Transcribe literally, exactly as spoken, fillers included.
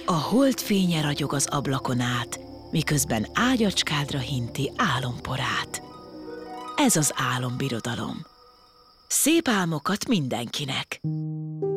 A hold fénye ragyog az ablakon át, miközben ágyacskádra hinti álomporát. Ez az álombirodalom. Szép álmokat mindenkinek!